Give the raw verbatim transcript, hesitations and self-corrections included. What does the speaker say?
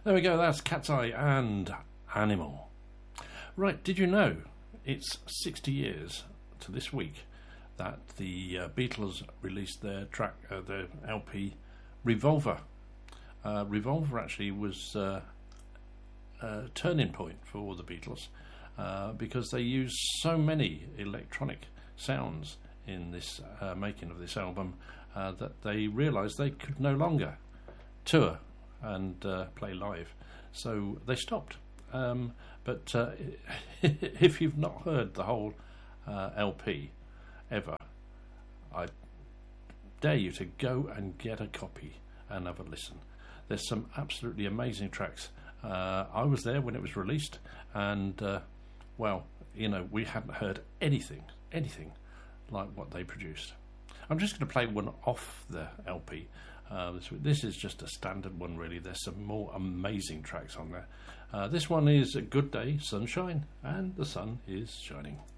There we go, that's Cat's Eye and Animal. Right, did you know it's sixty years to this week that the uh, Beatles released their track, uh, their L P Revolver. Uh, Revolver actually was uh, a turning point for the Beatles uh, because they used so many electronic sounds in this uh, making of this album uh, that they realised they could no longer tour and uh, play live, so they stopped. Um, but uh, if you've not heard the whole uh, L P ever, I dare you to go and get a copy and have a listen. There's some absolutely amazing tracks. Uh, I was there when it was released, and uh, well, you know, we hadn't heard anything, anything like what they produced. I'm just going to play one off the L P. Uh, this, this is just a standard one, really. There's some more amazing tracks on there. Uh, this one is A Good Day, Sunshine, and the sun is shining.